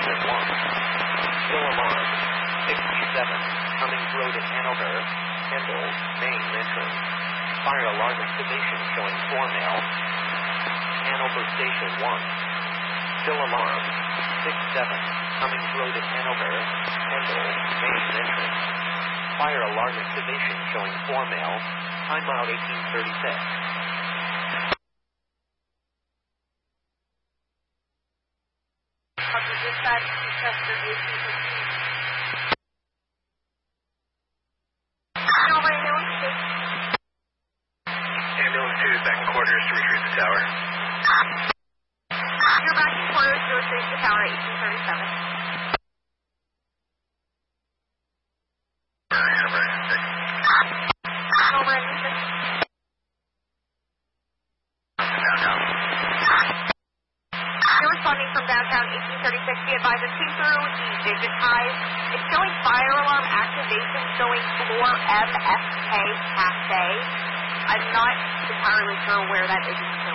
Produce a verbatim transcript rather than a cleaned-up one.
Station one. Still alarm. sixty-seven, Cummings Road in Hanover. Kendall, main entrance. Fire alarm activation showing four male. Hanover Station one. Still alarm. six seven, Cummings Road in Hanover. Kendall, main entrance. Fire alarm activation showing four male. Timeout eighteen thirty-six. Dispatch, Chester eighteen fifteen. Hanover, ambulance two. Ambulance two, back in quarters to retrieve the tower. You're back in quarters to retrieve the tower, eighteen thirty-seven. Hanover, six. Hanover, engine six. Downtown. You're responding from downtown, eighteen thirty-six. Be advised, it came through the digit ties. It's showing fire alarm activation, showing floor M S K cafe. I'm not entirely sure where that is in